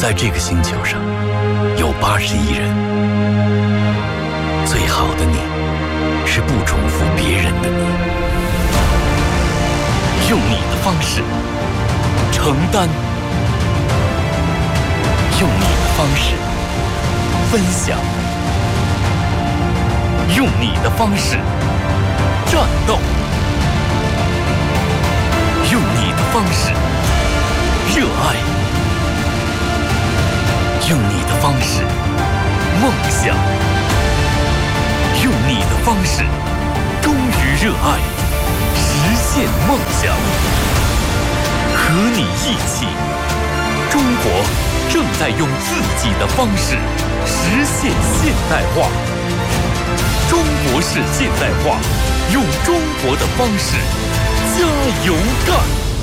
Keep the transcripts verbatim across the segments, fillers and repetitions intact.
在这个星球上有八十亿人，最好的你是不重复别人的你，用你的方式承担，用你的方式分享，用你的方式战斗，用你的方式热爱，用你的方式梦想，用你的方式忠于热爱，实现梦想。和你一起，中国正在用自己的方式实现现代化。中国式现代化，用中国的方式加油干！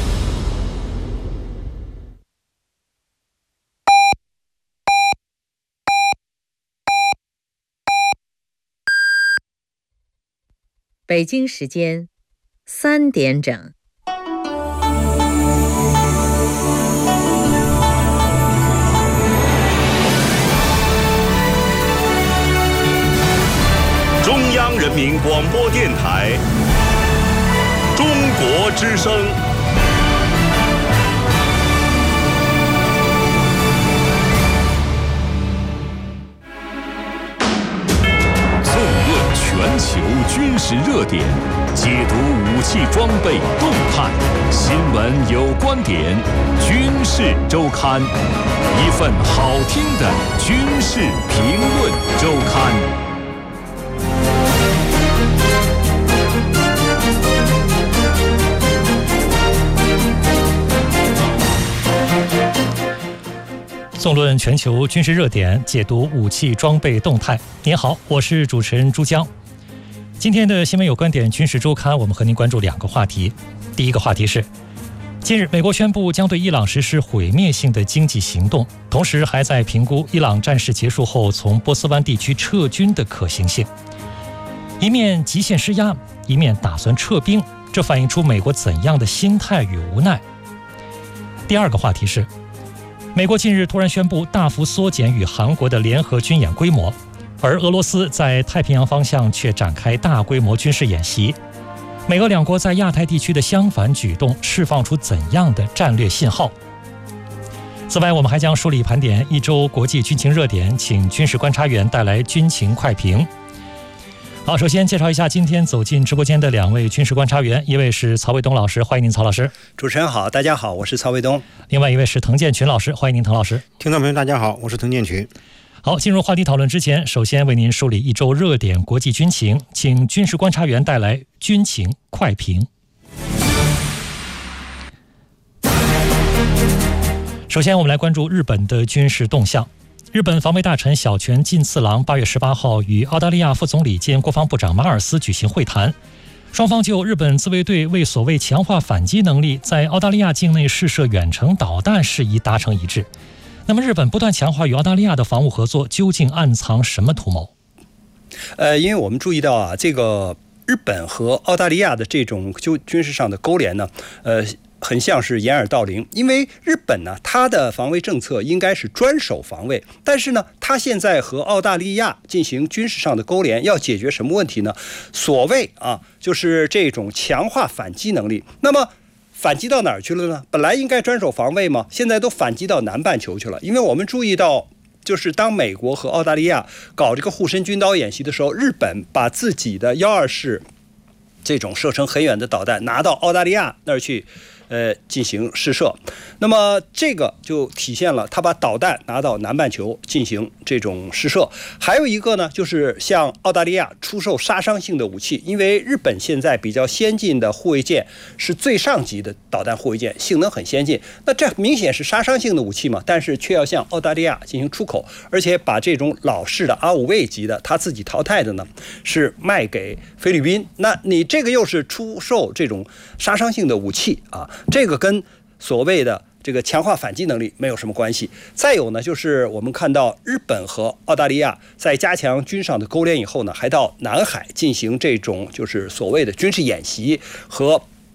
北京时间三点整。 中央人民广播电台中国之声。 纵论全球军事热点，解读武器装备动态，新闻有观点，军事周刊，一份好听的军事评论周刊。 纵论全球军事热点，解读武器装备动态。您好，我是主持人朱江。今天的新闻有观点军事周刊，我们和您关注两个话题。第一个话题是，近日美国宣布将对伊朗实施毁灭性的经济行动，同时还在评估伊朗战事结束后从波斯湾地区撤军的可行性。一面极限施压，一面打算撤兵，这反映出美国怎样的心态与无奈？第二个话题是，美国近日突然宣布大幅缩减与韩国的联合军演规模，而俄罗斯在太平洋方向却展开大规模军事演习。美俄两国在亚太地区的相反举动释放出怎样的战略信号？此外，我们还将梳理盘点一周国际军情热点，请军事观察员带来军情快评。好，首先介绍一下今天走进直播间的两位军事观察员，一位是曹卫东老师，欢迎您曹老师。 主持人好，大家好，我是曹卫东。 另外一位是滕建群老师，欢迎您滕老师。 听众朋友大家好，我是滕建群。 好，进入话题讨论之前，首先为您梳理一周热点国际军情，请军事观察员带来军情快评。首先我们来关注日本的军事动向。日本防卫大臣小泉进次郎八月十八号与澳大利亚副总理兼国防部长马尔斯举行会谈，双方就日本自卫队为所谓强化反击能力，在澳大利亚境内试射远程导弹事宜达成一致。那么日本不断强化与澳大利亚的防务合作，究竟暗藏什么图谋？ 呃，因为我们注意到啊，这个日本和澳大利亚的这种就军事上的勾连呢，呃。很像是掩耳盗铃，因为日本呢，它的防卫政策应该是专守防卫，但是呢，它现在和澳大利亚进行军事上的勾连，要解决什么问题呢？所谓啊，就是这种强化反击能力。那么反击到哪儿去了呢？本来应该专守防卫嘛，现在都反击到南半球去了。因为我们注意到，就是当美国和澳大利亚搞这个护身军刀演习的时候，日本把自己的幺二式这种射程很远的导弹拿到澳大利亚那儿去。呃，进行试射，那么这个就体现了他把导弹拿到南半球进行这种试射。还有一个呢，就是向澳大利亚出售杀伤性的武器，因为日本现在比较先进的护卫舰是最上级的导弹护卫舰，性能很先进。那这明显是杀伤性的武器嘛，但是却要向澳大利亚进行出口，而且把这种老式的阿五卫级的他自己淘汰的呢，是卖给菲律宾。那你这个又是出售这种杀伤性的武器啊？这个跟所谓的这个强化反击能力没有什么关系。再有呢，就是我们看到日本和澳大利亚在加强军上的勾连以后呢，还到南海进行这种就是所谓的军事演习和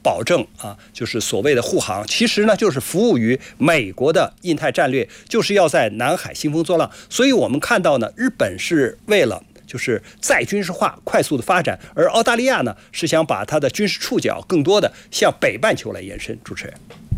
保证啊，就是所谓的护航，其实呢就是服务于美国的印太战略，就是要在南海兴风作浪。所以我们看到呢，日本是为了就是再军事化快速的发展，而澳大利亚呢是想把它的军事触角更多的向北半球来延伸。主持人，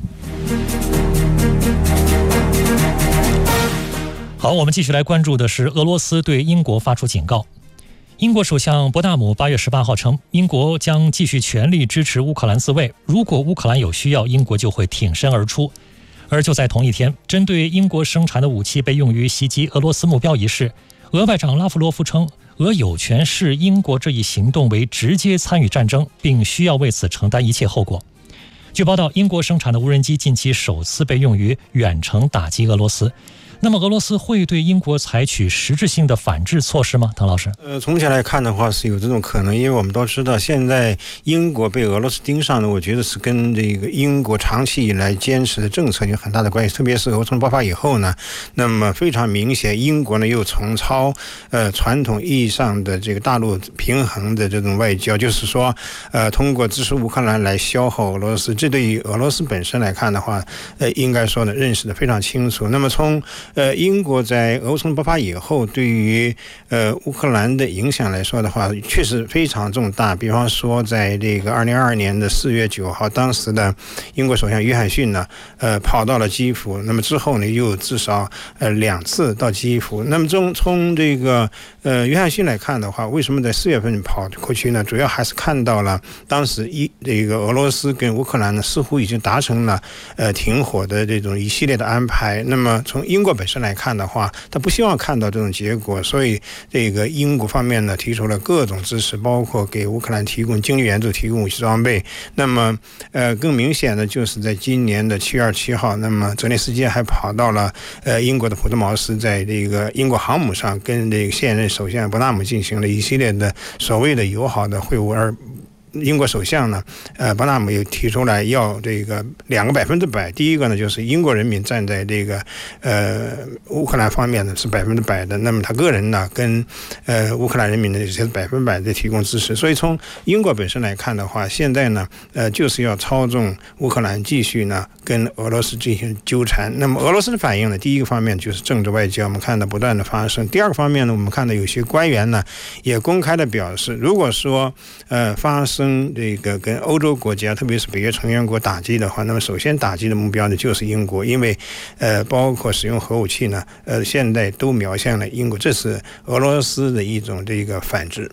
好，我们继续来关注的是俄罗斯对英国发出警告。英国首相伯纳姆八月十八号称，英国将继续全力支持乌克兰自卫，如果乌克兰有需要，英国就会挺身而出。而就在同一天，针对英国生产的武器被用于袭击俄罗斯目标一事，俄外长拉夫罗夫称，俄有权视英国这一行动为直接参与战争，并需要为此承担一切后果。据报道，英国生产的无人机近期首次被用于远程打击俄罗斯。那么俄罗斯会对英国采取实质性的反制措施吗？滕老师， 呃，从前来看的话是有这种可能，因为我们都知道，现在英国被俄罗斯盯上呢，我觉得是跟这个英国长期以来坚持的政策有很大的关系。特别是俄冲爆发以后呢，那么非常明显，英国呢又重操呃传统意义上的这个大陆平衡的这种外交，就是说，呃，通过支持乌克兰来消耗俄罗斯。这对于俄罗斯本身来看的话，呃，应该说呢认识的非常清楚。那么从呃，英国在俄乌冲突爆发以后，对于呃乌克兰的影响来说的话，确实非常重大。比方说，在这个二零二二年的四月九号，当时的英国首相约翰逊呢，呃，跑到了基辅。那么之后呢，又至少呃两次到基辅。那么从从这个呃约翰逊来看的话，为什么在四月份跑过去呢？主要还是看到了当时一这个俄罗斯跟乌克兰呢，似乎已经达成了呃停火的这种一系列的安排。那么从英国本身来看的话，他不希望看到这种结果，所以这个英国方面呢提出了各种支持，包括给乌克兰提供经济援助、提供武器装备。那么，呃，更明显的就是在今年的七月二十七号，那么泽连斯基还跑到了呃英国的普特茅斯，在这个英国航母上跟这个现任首相伯纳姆进行了一系列的所谓的友好的会晤，而英国首相呢，呃，伯纳姆也提出来要这个两个百分之百。第一个呢，就是英国人民站在这个呃乌克兰方面呢是百分之百的，那么他个人呢跟呃乌克兰人民呢也是百分百的提供支持。所以从英国本身来看的话，现在呢，呃，就是要操纵乌克兰继续呢跟俄罗斯进行纠缠。那么俄罗斯的反应呢，第一个方面就是政治外交，我们看到不断的发生；第二个方面呢，我们看到有些官员呢也公开的表示，如果说呃发生这个跟欧洲国家，特别是北约成员国打击的话，那么首先打击的目标呢就是英国，因为呃包括使用核武器呢，呃现在都瞄向了英国，这是俄罗斯的一种这个反制。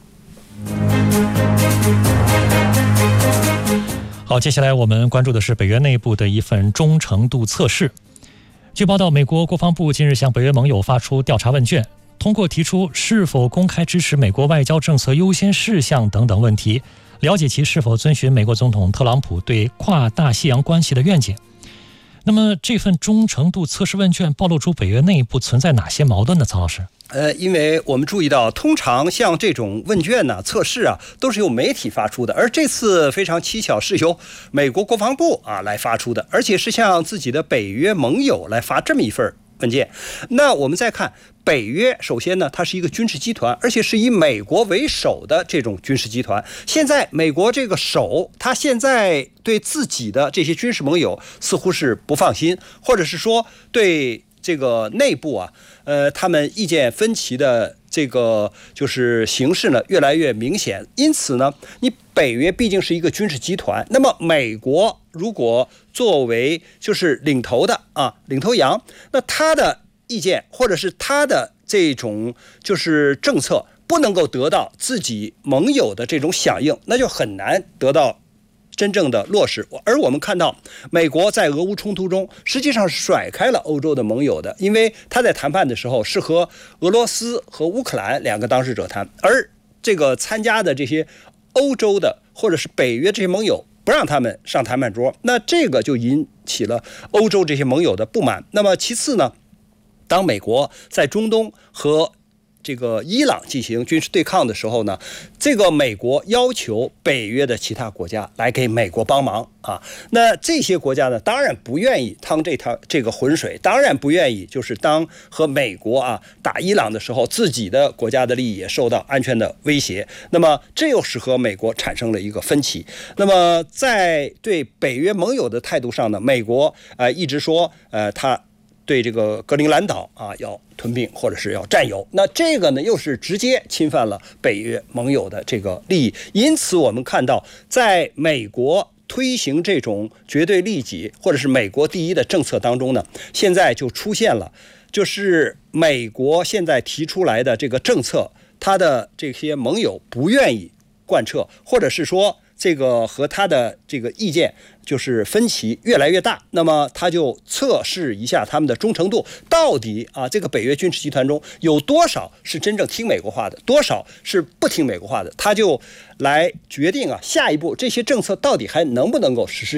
好，接下来我们关注的是北约内部的一份忠诚度测试。据报道，美国国防部近日向北约盟友发出调查问卷，通过提出是否公开支持美国外交政策优先事项等等问题，了解其是否遵循美国总统特朗普对跨大西洋关系的愿景。那么这份忠诚度测试问卷暴露出北约内部存在哪些矛盾呢？曹老师？ 呃，因为我们注意到，通常像这种问卷呢、测试啊，都是由媒体发出的，而这次非常蹊跷，是由美国国防部啊来发出的，而且是向自己的北约盟友来发这么一份文件。那我们再看北约，首先呢，它是一个军事集团，而且是以美国为首的这种军事集团。现在美国这个首，他现在对自己的这些军事盟友似乎是不放心，或者是说对这个内部啊，呃，他们意见分歧的这个就是形势呢越来越明显。因此呢，你北约毕竟是一个军事集团，那么美国如果作为就是领头的啊领头羊，那他的意见或者是他的这种就是政策不能够得到自己盟友的这种响应，那就很难得到真正的落实。而我们看到美国在俄乌冲突中实际上是甩开了欧洲的盟友的，因为他在谈判的时候是和俄罗斯和乌克兰两个当事者谈，而这个参加的这些欧洲的或者是北约这些盟友不让他们上谈判桌，那这个就引起了欧洲这些盟友的不满。那么其次呢，当美国在中东和这个伊朗进行军事对抗的时候呢，这个美国要求北约的其他国家来给美国帮忙啊。那这些国家呢，当然不愿意趟这条这个浑水，当然不愿意就是当和美国啊打伊朗的时候，自己的国家的利益也受到安全的威胁。那么这又使和美国产生了一个分歧。那么在对北约盟友的态度上呢，美国呃一直说呃他对这个格陵兰岛啊要吞并或者是要占有，那这个呢又是直接侵犯了北约盟友的这个利益。因此我们看到，在美国推行这种绝对利己或者是美国第一的政策当中呢，现在就出现了，就是美国现在提出来的这个政策，他的这些盟友不愿意贯彻，或者是说这个和他的这个意见就是分歧越来越大，那么他就测试一下他们的忠诚度，到底啊这个北约军事集团中有多少是真正听美国话的，多少是不听美国话的，他就来决定啊下一步这些政策到底还能不能够实施